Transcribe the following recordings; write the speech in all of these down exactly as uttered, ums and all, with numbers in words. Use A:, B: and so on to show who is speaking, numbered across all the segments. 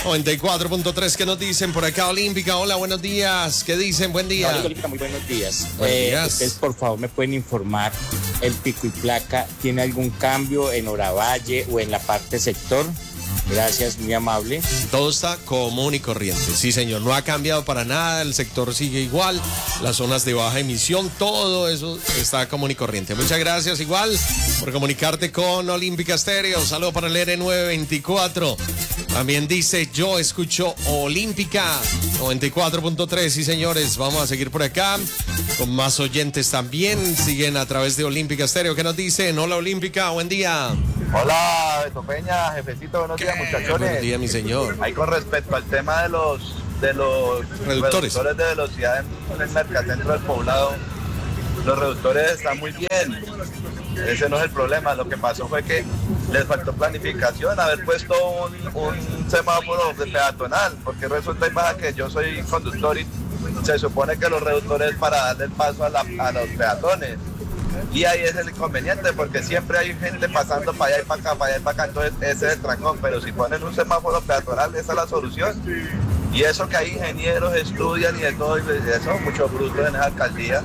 A: noventa y cuatro punto tres, ¿qué nos dicen por acá? Olímpica, hola, buenos días. ¿Qué dicen? Buen día.
B: Hola, Olímpica, muy buenos días.
A: Buenos
B: eh,
A: días.
B: Ustedes, por favor, me pueden informar, ¿el pico y placa tiene algún cambio en Oravalle o en la parte sector? Gracias, muy amable.
A: Todo está común y corriente. Sí, señor, no ha cambiado para nada, el sector sigue igual, las zonas de baja emisión, todo eso está común y corriente. Muchas gracias igual por comunicarte con Olímpica Estéreo. Un saludo para el R nueve veinticuatro. También dice, yo escucho Olímpica noventa y cuatro punto tres. Sí, señores, vamos a seguir por acá con más oyentes también. Siguen a través de Olímpica Estéreo. ¿Qué nos dicen? Hola, Olímpica, buen día.
C: Hola, Beto Peña, jefecito, buenos días, muchachones.
A: Buenos días, mi señor.
C: Ahí con respecto al tema de los de los
A: reductores,
C: reductores de velocidad en, en el mercacentro del poblado, los reductores están muy bien. Ese no es el problema. Lo que pasó fue que les faltó planificación, haber puesto un, un semáforo de peatonal, porque resulta y pasa que yo soy conductor y se supone que los reductores para darle el paso a, la, a los peatones. Y ahí es el inconveniente, porque siempre hay gente pasando para allá y para acá, para allá y para acá, entonces ese es el trancón. Pero si ponen un semáforo peatonal, esa es la solución. Y eso que hay ingenieros, estudian y de todo, y eso, mucho bruto en esa alcaldía.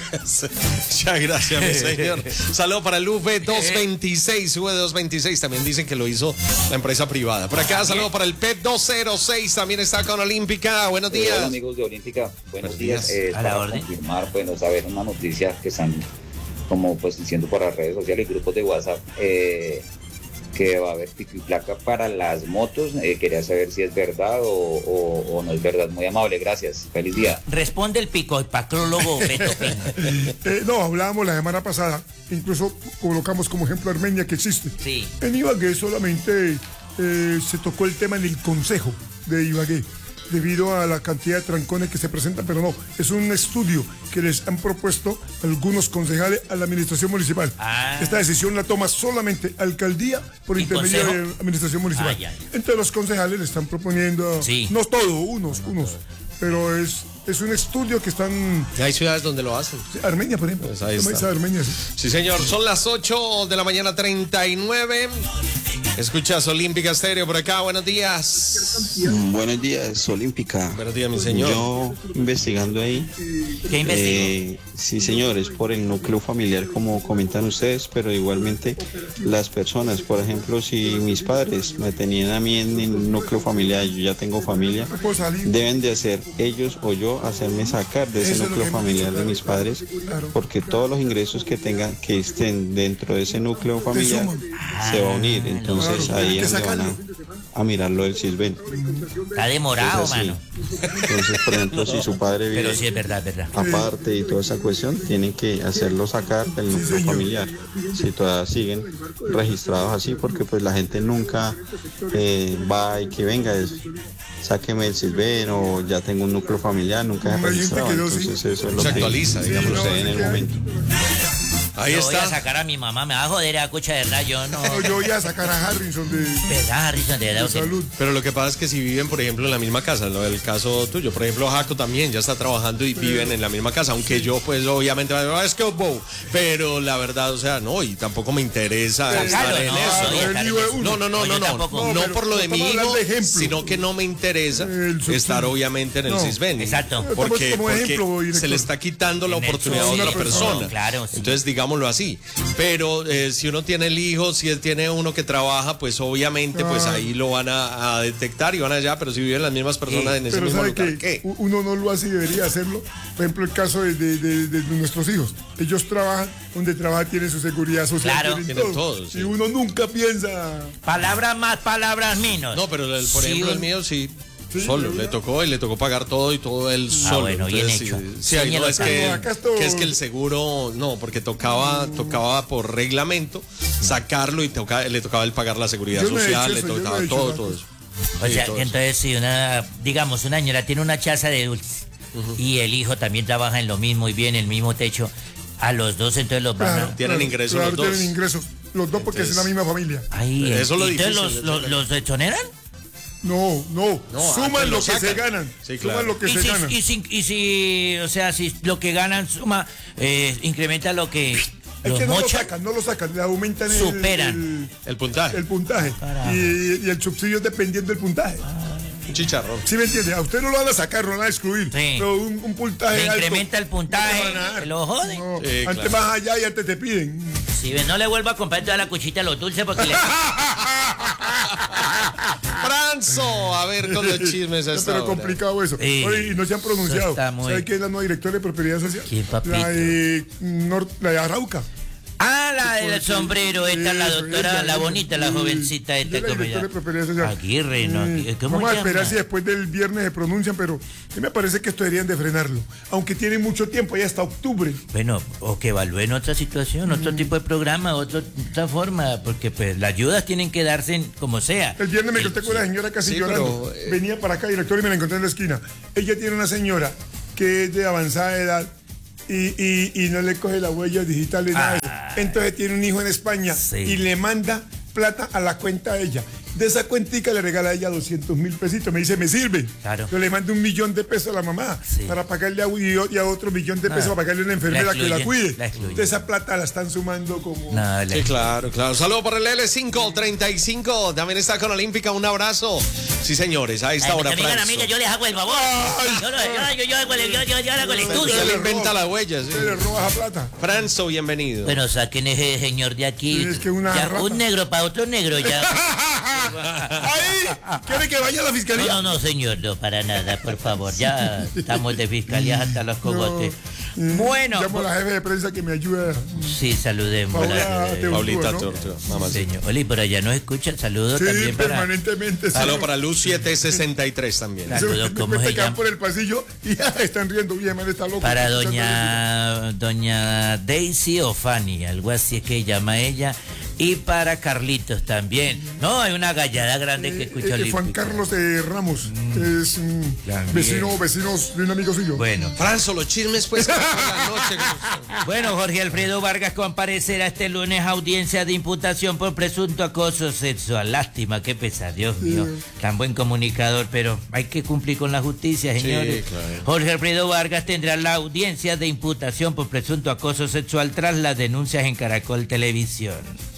A: Muchas gracias, mi señor. Saludo para el U V doscientos veintiséis, U V doscientos veintiséis, también dicen que lo hizo la empresa privada. Por acá, saludo para el P E T doscientos seis, también está con Olímpica. Buenos días.
D: Eh, hola, amigos de Olímpica, buenos, buenos días. días. Eh,
B: a la
D: para
B: orden.
D: confirmar, bueno, saber una noticia que están como pues diciendo por las redes sociales y grupos de WhatsApp, eh, que va a haber pico y placa para las motos. Eh, quería saber si es verdad o, o, o no es verdad. Muy amable, gracias. Feliz día.
B: Responde el pico y pacrólogo Beto Peña.
E: eh, no, hablábamos la semana pasada, incluso colocamos como ejemplo Armenia, que existe.
B: Sí.
E: En Ibagué solamente eh, se tocó el tema en el consejo de Ibagué, debido a la cantidad de trancones que se presentan, pero no, es un estudio que les han propuesto algunos concejales a la administración municipal.
B: Ah.
E: Esta decisión la toma solamente alcaldía por
B: ¿Y
E: intermedio
B: consejo?
E: de administración municipal.
B: Ay, ay.
E: Entonces los concejales le están proponiendo,
B: Sí.
E: no todo, unos, no, unos, todo. Pero es, es un estudio que están...
A: Hay ciudades donde lo hacen.
E: Armenia, por ejemplo.
A: Pues ahí está.
E: Armenia, sí.
A: Sí, señor, son las ocho de la mañana, treinta y nueve. Escuchas Olímpica Estéreo por acá, buenos días.
F: Buenos días, Olímpica.
A: Buenos días, mi señor.
F: Yo investigando ahí.
B: ¿Qué investigó?
F: Eh, sí, señores, por el núcleo familiar, como comentan ustedes, pero igualmente las personas, por ejemplo, si mis padres me tenían a mí en el núcleo familiar, yo ya tengo familia, deben de hacer ellos o yo hacerme sacar de ese núcleo familiar de mis padres, porque todos los ingresos que tengan, que estén dentro de ese núcleo familiar, se va a unir. Entonces ahí es donde van a, a mirar lo del Sisbén.
B: Está demorado, mano.
F: Entonces, por ejemplo, si su padre vive
B: Pero sí es verdad, es verdad.
F: aparte y toda esa cuestión, tienen que hacerlo sacar del núcleo familiar. Si todavía siguen registrados así, porque pues la gente nunca eh, va y que venga, es, sáqueme el Sisbén o ya tengo un núcleo familiar, nunca se registrado. Entonces eso es lo
A: Se
F: que
A: actualiza, digamos.
F: sucede en el momento.
A: Ahí
B: yo
A: está.
B: voy a sacar a mi mamá, me va a joder a cucha de verdad, yo no.
E: No, yo voy a sacar a Harrison de,
B: ¿Verdad, Harrison? De verdad,
E: de
B: usted-
E: salud.
A: Pero lo que pasa es que si viven, por ejemplo, en la misma casa, ¿no? El caso tuyo, por ejemplo, Jaco también ya está trabajando y viven en la misma casa, aunque yo, pues, obviamente, "Ah, es que wow", pero la verdad, o sea, no, y tampoco me interesa
B: Sacarlo,
A: estar en
B: no,
A: eso.
B: no,
E: el
B: estar en
E: hijo de
B: eso.
E: uno.
A: No, no, no,
B: No,
A: no,
B: yo
A: no,
B: tampoco.
A: no,
E: No, pero
A: por lo de mi
E: estamos
A: hijo,
E: hablando de ejemplo.
A: sino que no me interesa
E: El subsidio.
A: estar obviamente en el
E: No.
A: Sisbén.
B: Exacto.
A: Porque,
E: Estamos como
A: porque
E: ejemplo,
A: se
E: director.
A: le está quitando la
B: En el
A: oportunidad a otra
E: subsidio,
A: persona.
B: claro, sí.
A: Entonces, digámoslo así. Pero eh, si uno tiene el hijo, si él tiene uno que trabaja, pues obviamente, pues
E: Ah.
A: ahí lo van a, a detectar y van allá, pero si viven las mismas personas
B: Sí.
A: en ese
E: Pero
A: mismo
E: sabe
A: lugar,
E: que
A: ¿qué?
E: u- uno no lo hace y debería hacerlo. Por ejemplo, el caso de, de- de- de nuestros hijos. Ellos trabajan, donde trabajan tienen su seguridad social.
B: Claro.
A: Tienen todo, sí.
E: Y uno nunca piensa...
B: Palabras más, palabras menos.
A: No, pero el- por
B: Sí,
A: ejemplo el
B: un-
A: mío sí, solo, le tocó y le tocó pagar todo y todo él solo.
B: bueno, bien
A: Entonces,
B: hecho.
A: Sí, sí, ahí no
B: Señor,
A: es que,
E: acá esto-
A: que es que el seguro, no, porque tocaba, tocaba por reglamento sacarlo y toca- le tocaba él pagar la seguridad
E: Yo no he
A: social,
E: hecho
A: le
E: eso, yo no
A: tocaba
E: he hecho
A: todo,
E: nada.
A: todo eso.
B: O
A: Sí,
B: sea,
A: todo
B: que
A: eso.
B: entonces si una, digamos, una señora tiene una chaza de dulces y el hijo también trabaja en lo mismo y viene en el mismo techo, a los dos entonces los van a...
E: Claro,
A: Tienen
E: claro,
A: ingresos
E: claro,
A: los dos.
E: Tienen ingresos los dos porque
A: Entonces-
E: es la misma familia.
B: Ay,
A: Eso es lo
B: ¿y entonces
A: difícil
B: los,
A: de
B: los, los exoneran?
E: No, no,
A: No,
E: suman
A: antes
E: lo,
A: lo
E: que se
A: sacan.
E: ganan.
A: Sí, claro.
E: Suman lo que
B: y,
E: se
B: si,
E: ganan.
B: y, si, y si, o sea, si lo que ganan suma, eh, incrementa lo que
E: Es
B: los
E: que no lo
B: mochan,
E: sacan, no lo sacan, le aumentan el,
B: Superan.
E: el,
A: El puntaje.
E: el puntaje.
B: Carajo.
E: Y, y el subsidio es dependiendo del puntaje.
A: Un chicharrón.
E: ¿Sí me entiende? A usted no lo van a sacar, no lo van a excluir.
G: Sí.
E: Pero un, un puntaje
G: Le
E: alto.
G: incrementa el puntaje,
E: no te van a dar.
G: que lo joden.
E: No,
A: Sí,
E: antes
A: claro.
E: vas allá y antes te piden.
G: Si ven, no le vuelvo a comprar toda la cuchita a los dulces porque le...
A: Franzo, a ver con los chismes a
E: No,
A: esta
E: pero
A: hora.
E: complicado eso.
G: Sí.
E: Oye, y no se han pronunciado.
G: Eso está muy-
E: ¿Sabe quién es la nueva directora de Propiedad Social?
G: ¿Quién, papito?
E: La de, Nor- la de Arauca.
G: Ah, la del sombrero, esta, la
E: Eso,
G: doctora,
E: ella,
G: la
E: ella.
G: bonita, la
E: Sí.
G: jovencita
E: Ella
G: esta,
E: es la
G: ¿cómo
E: directora de
G: llama?
E: Propiedad Social.
G: Aguirre, ¿no?
E: Sí.
G: ¿Cómo
E: Vamos a
G: llama?
E: esperar si después del viernes se pronuncian, pero a mí me parece que esto deberían de frenarlo. Aunque tienen mucho tiempo, ya hasta octubre.
G: Bueno, o que evalúen otra situación, otro
E: Mm.
G: tipo de programa, otra, otra forma, porque pues las ayudas tienen que darse en- como sea.
E: El viernes me
G: El-
E: encontré con la señora casi
A: Sí,
E: llorando.
A: pero, eh,
E: Venía para acá, director, y me la encontré en la esquina. Ella tiene una señora que es de avanzada edad y, y, y no le coge la huella digital ni nada de eso. Entonces tiene un hijo en España
G: Sí.
E: y le manda plata a la cuenta de ella. De esa cuentica le regala a ella doscientos mil pesitos. Me dice, me sirve.
G: Claro.
E: Yo le mando un millón de pesos a la mamá
G: Sí.
E: para pagarle a, y o- y a otro millón de pesos
G: Ah.
E: para pagarle a una enfermera
G: La
E: que la
G: excluyen,
E: cuide.
G: la excluyen.
E: De esa plata la están sumando como...
G: No,
A: Sí,
G: le-
A: claro, claro. Saludo por el L cinco treinta y cinco. También está con Olímpica. Un abrazo. Sí, señores, a esta
G: Ay,
A: hora,
G: que me digan a
A: Franzo.
G: mí que yo les hago el favor. Yo, lo- yo, yo, yo hago el, yo, yo, yo hago el
A: Usted
G: estudio.
A: le inventa la huella, sí.
E: Usted le roba esa plata.
A: Franzo, bienvenido.
G: Bueno, saquen ese señor de aquí.
E: Sí, es que una
G: Ya,
E: rata.
G: un negro para otro negro ya.
E: ¡Ahí! ¿Quiere que vaya a la
G: No,
E: fiscalía?
G: no, no, señor, no, para nada, por favor. Ya estamos de fiscalía hasta los cogotes. Bueno,
E: Llamo a la jefe de prensa que me ayude.
G: sí, saludemos.
E: Paula
G: la-
E: Teodoro,
A: Paulita
E: ¿no?
A: Tortura, mamá.
G: Señor, Oli, por allá nos escuchan. Saludos
E: Sí,
G: también para.
E: permanentemente. sí.
A: Saludo para Luz siete sesenta y tres también.
G: Claro. Saludos,
E: Se-
G: ¿cómo
E: me
G: se
E: pegan
G: llama?
E: por el pasillo y ya están riendo. Bien, man, está loco.
G: Para
E: Escuchando
G: doña doña Daisy o Fanny, algo así es que llama ella. Y para Carlitos también. No, hay una gallada grande que
E: Eh,
G: escucha
E: eh, Juan
G: Olímpica.
E: Carlos eh, Ramos, que es mm,
G: También.
E: vecino, vecinos de un amigo suyo.
G: Bueno.
A: Franzo, los chismes, pues, por la noche.
G: Bueno, Jorge Alfredo Vargas comparecerá este lunes a audiencia de imputación por presunto acoso sexual. Lástima, qué pesar, Dios mío. Tan buen comunicador, pero hay que cumplir con la justicia, señores.
A: claro.
G: Jorge Alfredo Vargas tendrá la audiencia de imputación por presunto acoso sexual tras las denuncias en Caracol Televisión.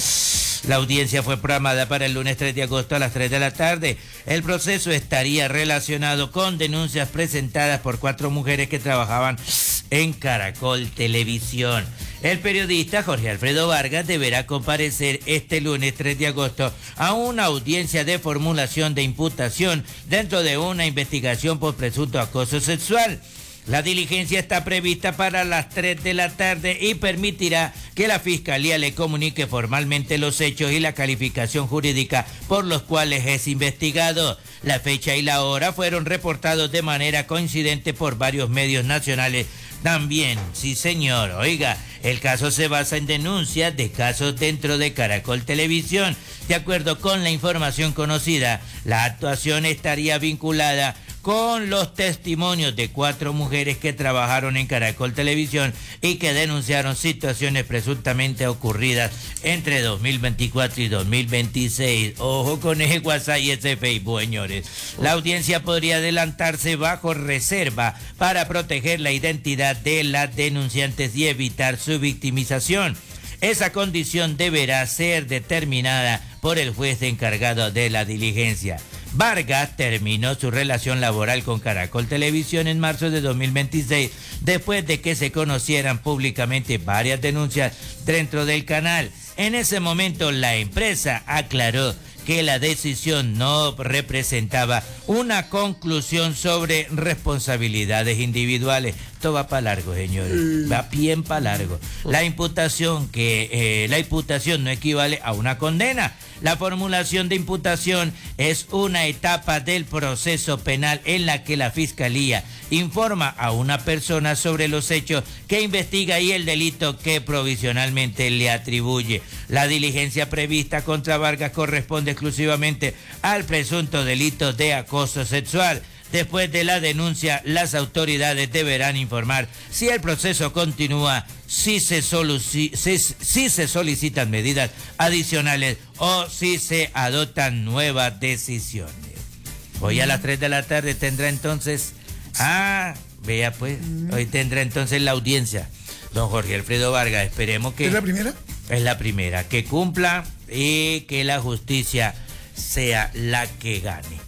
G: La audiencia fue programada para el lunes tres de agosto a las tres de la tarde. El proceso estaría relacionado con denuncias presentadas por cuatro mujeres que trabajaban en Caracol Televisión. El periodista Jorge Alfredo Vargas deberá comparecer este lunes tres de agosto a una audiencia de formulación de imputación dentro de una investigación por presunto acoso sexual. La diligencia está prevista para las tres de la tarde y permitirá que la Fiscalía le comunique formalmente los hechos y la calificación jurídica por los cuales es investigado. La fecha y la hora fueron reportados de manera coincidente por varios medios nacionales. También, sí señor, oiga, el caso se basa en denuncias de casos dentro de Caracol Televisión. De acuerdo con la información conocida, la actuación estaría vinculada con los testimonios de cuatro mujeres que trabajaron en Caracol Televisión y que denunciaron situaciones presuntamente ocurridas entre dos mil veinticuatro y dos mil veintiséis. Ojo con ese WhatsApp y ese Facebook, señores. La audiencia podría adelantarse bajo reserva para proteger la identidad de las denunciantes y evitar su victimización. Esa condición deberá ser determinada por el juez encargado de la diligencia. Vargas terminó su relación laboral con Caracol Televisión en marzo de dos mil veintiséis, después de que se conocieran públicamente varias denuncias dentro del canal. En ese momento, la empresa aclaró que la decisión no representaba una conclusión sobre responsabilidades individuales. Esto va para largo, señores. Va bien para largo. La imputación que eh, la imputación no equivale a una condena. La formulación de imputación es una etapa del proceso penal en la que la Fiscalía informa a una persona sobre los hechos que investiga y el delito que provisionalmente le atribuye. La diligencia prevista contra Vargas corresponde exclusivamente al presunto delito de acoso sexual. Después de la denuncia, las autoridades deberán informar si el proceso continúa, si se, soluci- si, si se solicitan medidas adicionales o si se adoptan nuevas decisiones. Hoy a las tres de la tarde tendrá entonces... Ah, vea pues, hoy tendrá entonces la audiencia. Don Jorge Alfredo Vargas, esperemos que...
E: ¿Es la primera?
G: Es la primera, que cumpla y que la justicia sea la que gane.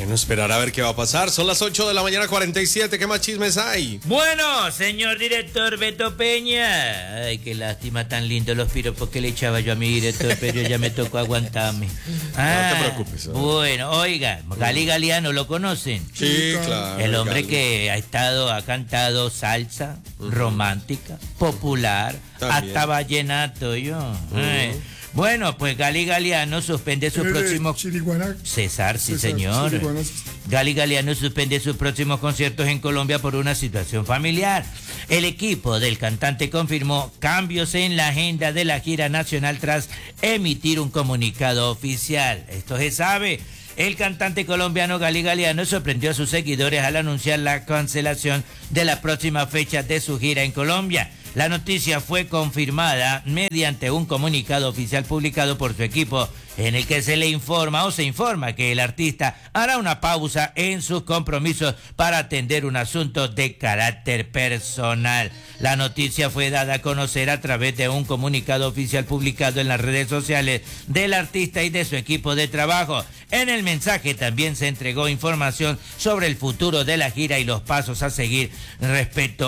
A: Bueno, esperar a ver qué va a pasar. Son las ocho de la mañana, cuarenta y siete. ¿Qué más chismes hay?
G: Bueno, señor director Beto Peña. Ay, qué lástima, tan lindo los piropos que le echaba yo a mi director, pero ya me tocó aguantarme. Ah,
A: no te preocupes. ¿No?
G: Bueno, oiga, Gali Galiano, ¿lo conocen?
A: Sí, claro.
G: El hombre
A: Gali.
G: que ha estado, ha cantado salsa, uh-huh. romántica, popular, también. Hasta vallenato, yo. Uh-huh. Ay. Bueno, pues Gali Galiano suspende sus próximos... César, sí, César, señor. Chiriguana. Gali Galiano suspende sus próximos conciertos en Colombia por una situación familiar. El equipo del cantante confirmó cambios en la agenda de la gira nacional tras emitir un comunicado oficial. Esto se sabe. El cantante colombiano Gali Galiano sorprendió a sus seguidores al anunciar la cancelación de la próxima fecha de su gira en Colombia. La noticia fue confirmada mediante un comunicado oficial publicado por su equipo, en el que se le informa o se informa que el artista hará una pausa en sus compromisos para atender un asunto de carácter personal. La noticia fue dada a conocer a través de un comunicado oficial publicado en las redes sociales del artista y de su equipo de trabajo. En el mensaje también se entregó información sobre el futuro de la gira y los pasos a seguir respecto